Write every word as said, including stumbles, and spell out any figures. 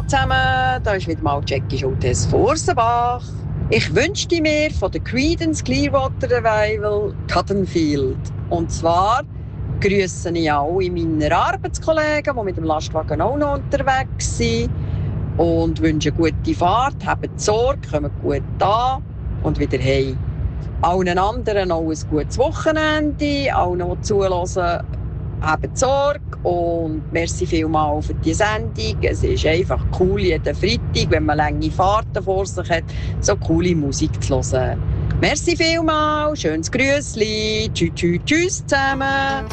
zusammen, da ist wieder mal Jackie Schultes von Ursenbach. Ich wünschte mir von der Creedence Clearwater Revival Cottonfield. Und zwar grüße ich alle meine Arbeitskollegen, die mit dem Lastwagen auch noch unterwegs sind. Und wünsche eine gute Fahrt, habt Sorge, kommt gut an und wieder heim. Allen anderen auch ein gutes Wochenende, allen, die zuhören, habt Sorge und merci vielmals für die Sendung. Es ist einfach cool, jeden Freitag, wenn man lange Fahrten vor sich hat, so coole Musik zu hören. Merci vielmals, schönes Grüßli, tschüss, tschüss, tschüss zusammen.